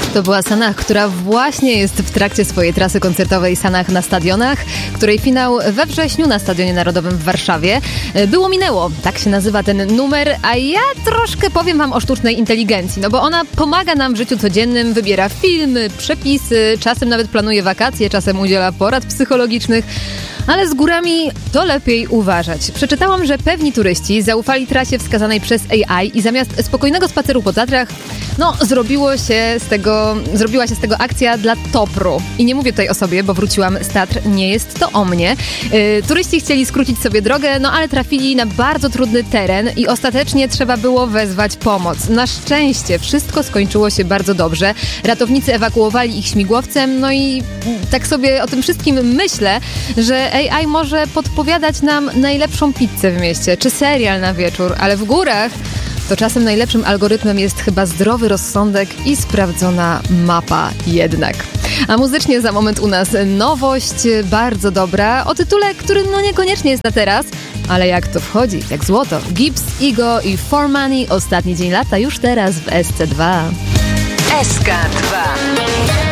To była Sanach, która właśnie jest w trakcie swojej trasy koncertowej Sanach na stadionach, której finał we wrześniu na Stadionie Narodowym w Warszawie. Było minęło, tak się nazywa ten numer, a ja troszkę powiem wam o sztucznej inteligencji, no bo ona pomaga nam w życiu codziennym, wybiera filmy, przepisy, czasem nawet planuje wakacje, czasem udziela porad psychologicznych. Ale z górami to lepiej uważać. Przeczytałam, że pewni turyści zaufali trasie wskazanej przez AI i zamiast spokojnego spaceru po Tatrach, zrobiła się z tego akcja dla Topru. I nie mówię tutaj o sobie, bo wróciłam z Tatr, nie jest to o mnie. Turyści chcieli skrócić sobie drogę, ale trafili na bardzo trudny teren i ostatecznie trzeba było wezwać pomoc. Na szczęście wszystko skończyło się bardzo dobrze. Ratownicy ewakuowali ich śmigłowcem, i tak sobie o tym wszystkim myślę, że AI może podpowiadać nam najlepszą pizzę w mieście, czy serial na wieczór, ale w górach to czasem najlepszym algorytmem jest chyba zdrowy rozsądek i sprawdzona mapa jednak. A muzycznie za moment u nas nowość bardzo dobra, o tytule, który niekoniecznie jest na teraz, ale jak to wchodzi, jak złoto. Gibbs, Igo i For Money, ostatni dzień lata już teraz w SC2. SK2